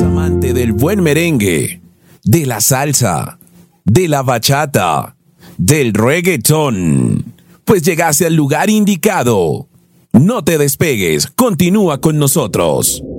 Amante del buen merengue, de la salsa, de la bachata, del reggaetón, pues llegaste al lugar indicado. No te despegues, continúa con nosotros.